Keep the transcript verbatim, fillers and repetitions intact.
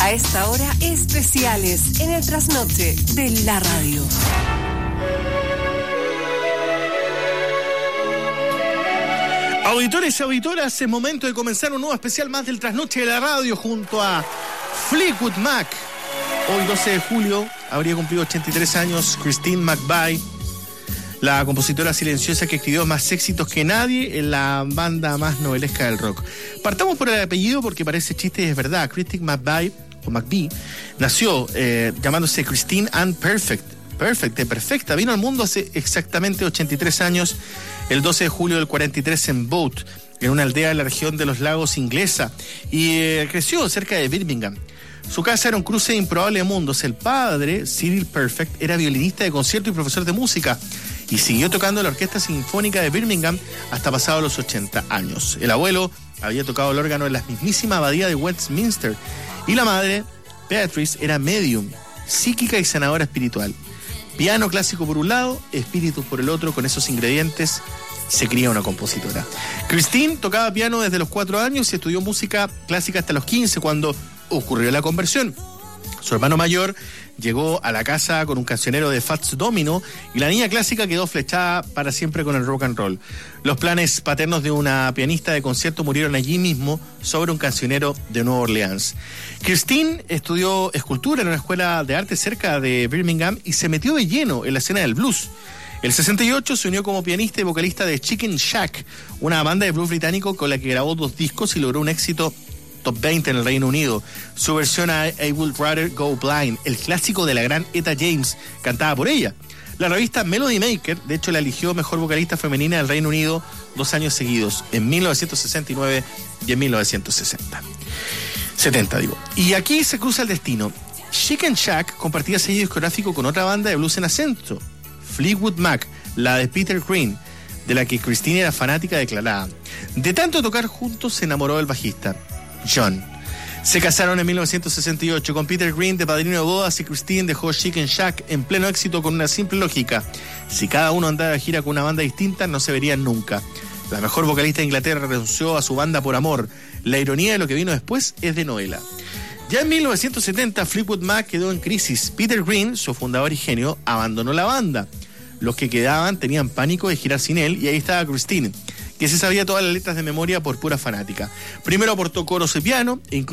A esta hora, especiales en el trasnoche de la radio. Auditores y auditoras, es momento de comenzar un nuevo especial más del trasnoche de la radio junto a Fleetwood Mac. Hoy, doce de julio, habría cumplido ochenta y tres años Christine McVie, la compositora silenciosa que escribió más éxitos que nadie en la banda más novelesca del rock. Partamos por el apellido porque parece chiste y es verdad. Christine McVie, o McVie, nació eh, llamándose Christine Ann Perfect. Perfect, de perfecta. Vino al mundo hace exactamente ochenta y tres años, el doce de julio del cuarenta y tres en Boat, en una aldea de la región de los lagos inglesa, y eh, creció cerca de Birmingham. Su casa era un cruce de improbables mundos. El padre, Cyril Perfect, era violinista de concierto y profesor de música, y siguió tocando en la Orquesta Sinfónica de Birmingham hasta pasados los ochenta años. El abuelo había tocado el órgano en la mismísima abadía de Westminster, y la madre, Beatrice, era medium, psíquica y sanadora espiritual. Piano clásico por un lado, espíritus por el otro, con esos ingredientes se cría una compositora. Christine tocaba piano desde los cuatro años y estudió música clásica hasta los quince, cuando ocurrió la conversión. Su hermano mayor llegó a la casa con un cancionero de Fats Domino y la niña clásica quedó flechada para siempre con el rock and roll. Los planes paternos de una pianista de concierto murieron allí mismo sobre un cancionero de Nueva Orleans. Christine estudió escultura en una escuela de arte cerca de Birmingham y se metió de lleno en la escena del blues. El sesenta y ocho se unió como pianista y vocalista de Chicken Shack, una banda de blues británico con la que grabó dos discos y logró un éxito top veinte en el Reino Unido. Su versión a I Would Rather Go Blind, el clásico de la gran Etta James, cantada por ella. La revista Melody Maker, de hecho, la eligió mejor vocalista femenina del Reino Unido dos años seguidos, en mil novecientos sesenta y nueve y en mil novecientos sesenta. setenta, digo. Y aquí se cruza el destino. Chicken Shack compartía sello discográfico con otra banda de blues en ascenso, Fleetwood Mac, la de Peter Green, de la que Christine era fanática declarada. De tanto tocar juntos se enamoró del bajista, John. Se casaron en mil novecientos sesenta y ocho con Peter Green de padrino de bodas, y Christine dejó Chicken Shack en pleno éxito con una simple lógica: si cada uno andaba de gira con una banda distinta, no se verían nunca. La mejor vocalista de Inglaterra renunció a su banda por amor. La ironía de lo que vino después es de novela. Ya en mil novecientos setenta, Fleetwood Mac quedó en crisis. Peter Green, su fundador y genio, abandonó la banda. Los que quedaban tenían pánico de girar sin él, y ahí estaba Christine, que se sabía todas las letras de memoria por pura fanática. Primero aportó coros y piano, e incluso